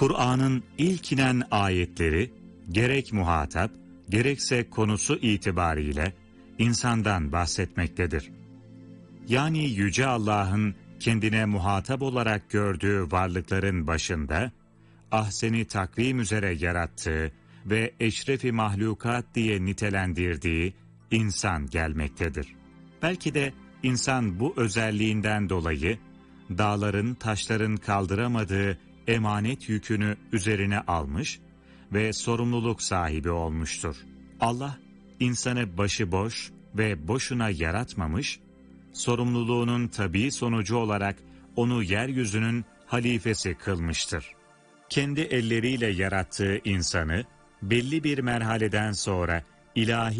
Kur'an'ın ilk inen ayetleri, gerek muhatap, gerekse konusu itibariyle insandan bahsetmektedir. Yani Yüce Allah'ın kendine muhatap olarak gördüğü varlıkların başında, ahseni takvim üzere yarattığı ve eşrefi mahlukat diye nitelendirdiği insan gelmektedir. Belki de insan bu özelliğinden dolayı, dağların, taşların kaldıramadığı emanet yükünü üzerine almış ve sorumluluk sahibi olmuştur. Allah, insanı başıboş ve boşuna yaratmamış, sorumluluğunun tabii sonucu olarak onu yeryüzünün halifesi kılmıştır. Kendi elleriyle yarattığı insanı, belli bir merhaleden sonra ilahi